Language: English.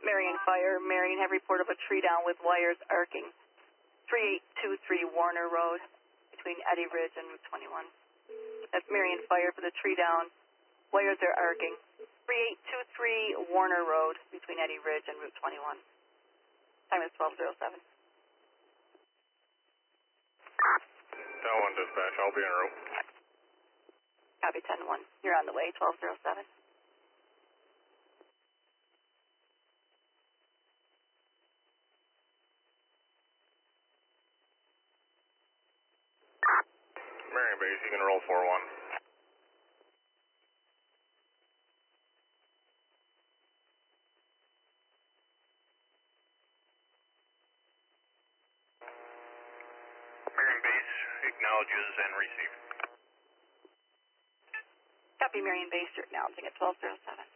Marion Fire. Marion have report of a tree down with wires arcing. 3823 Warner Road between Eddy Ridge and Route 21. That's Marion Fire for the tree down. Wires are arcing. 3823 Warner Road between Eddy Ridge and Route 21. Time is 12:07. 10-1 dispatch, I'll be en route. Copy 10-1. You're on the way, 12:07. Marion Base, you can roll 4-1. Marion Base acknowledges and receives. Copy Marion Base, you're acknowledging at 12:07.